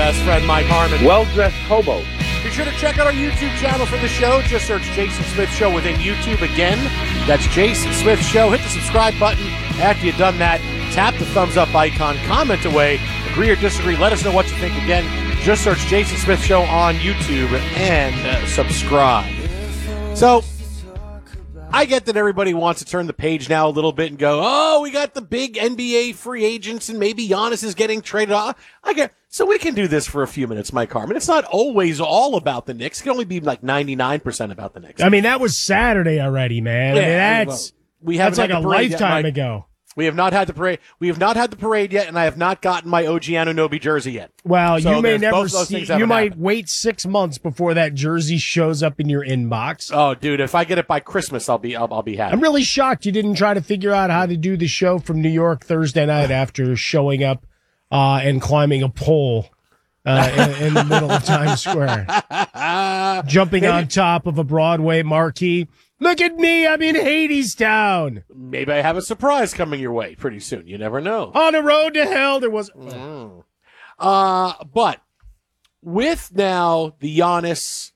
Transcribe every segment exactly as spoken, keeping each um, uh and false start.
best friend, Mike Harmon. Well-dressed hobo. Be sure to check out our YouTube channel for the show. Just search Jason Smith Show within YouTube again. That's Jason Smith Show. Hit the subscribe button. After you've done that, tap the thumbs up icon. Comment away. Agree or disagree. Let us know what you think. Again, just search Jason Smith Show on YouTube and uh, subscribe. So, I get that everybody wants to turn the page now a little bit and go, oh, we got the big N B A free agents and maybe Giannis is getting traded off. I get, so we can do this for a few minutes, Mike Harmon. It's not always all about the Knicks. It can only be like ninety-nine percent about the Knicks. I mean, that was Saturday already, man. Yeah, I mean, that's, well, we haven't that's like had a the parade yet, lifetime Mike. ago. We have not had the parade. We have not had the parade yet, and I have not gotten my O G Anunoby jersey yet. Well, So you may there's never both of those see. things You haven't might happened. wait six months before that jersey shows up in your inbox. Oh, dude, if I get it by Christmas, I'll be I'll, I'll be happy. I'm really shocked you didn't try to figure out how to do the show from New York Thursday night after showing up uh, and climbing a pole uh, in, in the middle of Times Square, jumping on top of a Broadway marquee. Look at me, I'm in Hadestown. Maybe I have a surprise coming your way pretty soon. You never know. On the road to hell, there was... Mm. Uh, but with now the Giannis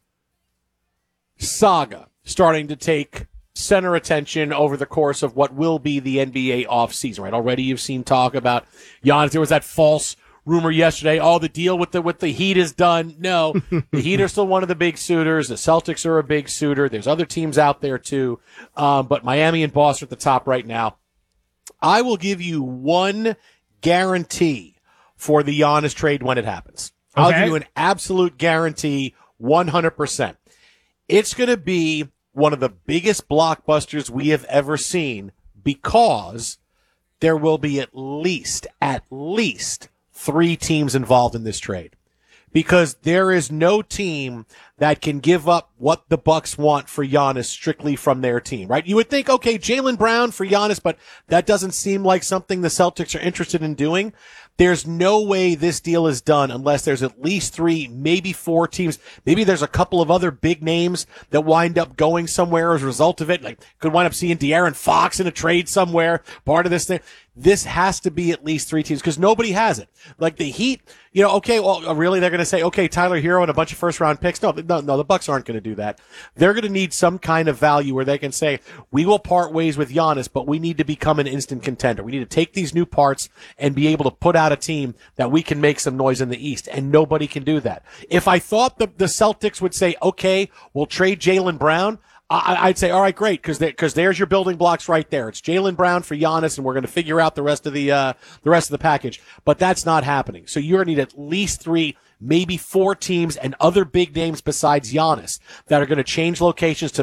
saga starting to take center attention over the course of what will be the N B A offseason, right? Already you've seen talk about Giannis. There was that false rumor yesterday, oh, the deal with the with the Heat is done. No, the Heat are still one of the big suitors. The Celtics are a big suitor. There's other teams out there too, um, but Miami and Boston at the top right now. I will give you one guarantee for the Giannis trade when it happens. I'll Okay. give you an absolute guarantee, one hundred percent. It's going to be one of the biggest blockbusters we have ever seen because there will be at least, at least three teams involved in this trade. Because there is no team that can give up what the Bucks want for Giannis strictly from their team, right? You would think, okay, Jaylen Brown for Giannis, but that doesn't seem like something the Celtics are interested in doing. There's no way this deal is done unless there's at least three, maybe four teams. Maybe there's a couple of other big names that wind up going somewhere as a result of it. Like, could wind up seeing De'Aaron Fox in a trade somewhere, part of this thing. This has to be at least three teams because nobody has it. Like the Heat, you know, okay, well, really, they're going to say, okay, Tyler Hero and a bunch of first round picks. No, no, no, the Bucks aren't going to do that. They're going to need some kind of value where they can say, we will part ways with Giannis, but we need to become an instant contender. We need to take these new parts and be able to put out a team that we can make some noise in the East, and nobody can do that. If I thought the, the Celtics would say, okay, we'll trade Jaylen Brown, I, I'd say, all right, great, because because there's your building blocks right there. It's Jaylen Brown for Giannis, and we're going to figure out the rest of the uh, the rest of the package. But that's not happening. So you're going to need at least three, maybe four teams and other big names besides Giannis that are going to change locations to